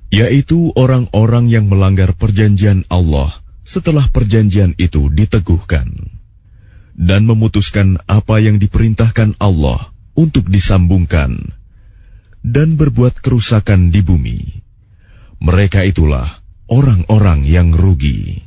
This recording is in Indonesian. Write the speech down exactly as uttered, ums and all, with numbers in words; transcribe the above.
yaitu orang-orang yang melanggar perjanjian Allah setelah perjanjian itu diteguhkan, dan memutuskan apa yang diperintahkan Allah untuk disambungkan, dan berbuat kerusakan di bumi. Mereka itulah orang-orang yang rugi.